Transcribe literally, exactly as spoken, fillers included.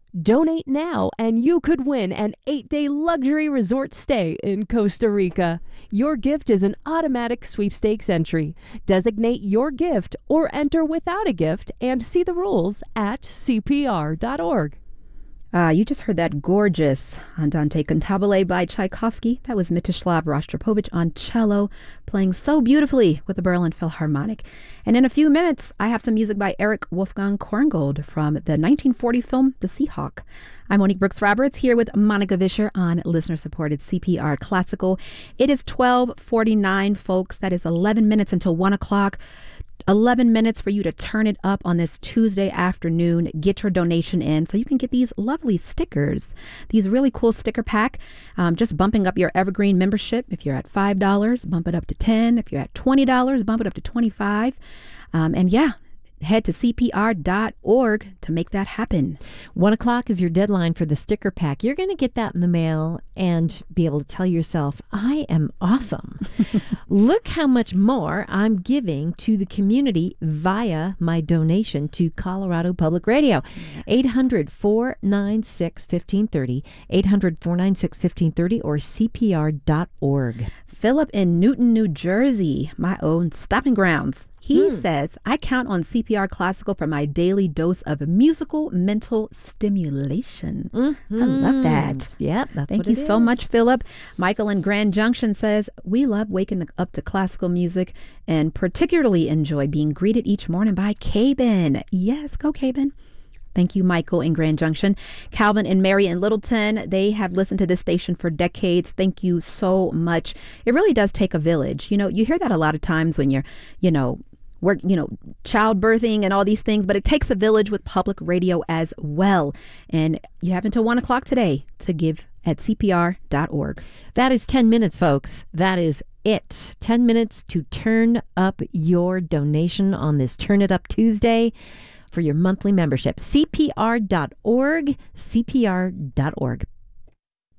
Donate now and you could win an eight-day luxury resort stay in Costa Rica. Your gift is an automatic sweepstakes entry. Designate your gift or enter without a gift and see the rules at C P R dot org. Uh, you just heard that gorgeous Andante Cantabile by Tchaikovsky. That was Mitislav Rostropovich on cello, playing so beautifully with the Berlin Philharmonic. And in a few minutes, I have some music by Eric Wolfgang Korngold from the nineteen forty film The Seahawk. I'm Monique Brooks-Roberts here with Monica Vischer on listener-supported C P R Classical. It is twelve forty-nine, folks. That is eleven minutes until one o'clock. eleven minutes for you to turn it up on this Tuesday afternoon. Get your donation in so you can get these lovely stickers, these really cool sticker pack. Um, just bumping up your Evergreen membership. If you're at five dollars, bump it up to ten dollars. If you're at twenty dollars, bump it up to twenty-five dollars. Um, and yeah, head to C P R dot org to make that happen. One o'clock is your deadline for the sticker pack. You're going to get that in the mail and be able to tell yourself, I am awesome. Look how much more I'm giving to the community via my donation to Colorado Public Radio. eight hundred, four nine six, one five three zero, eight hundred, four nine six, one five three zero, or C P R dot org. Philip in Newton, New Jersey, my own stopping grounds. He Hmm. says, I count on C P R Classical for my daily dose of musical mental stimulation. Mm-hmm. I love that. Yep, that's Thank what you it so is. much, Philip. Michael in Grand Junction says, we love waking up to classical music and particularly enjoy being greeted each morning by Cabin. Yes, go Cabin. Thank you, Michael in Grand Junction. Calvin and Mary in Littleton, they have listened to this station for decades. Thank you so much. It really does take a village. You know, you hear that a lot of times when you're, you know, work, you know, childbirthing and all these things, but it takes a village with public radio as well. And you have until one o'clock today to give at C P R dot org. That is ten minutes, folks. That is it. ten minutes to turn up your donation on this Turn It Up Tuesday for your monthly membership. C P R dot org, C P R dot org.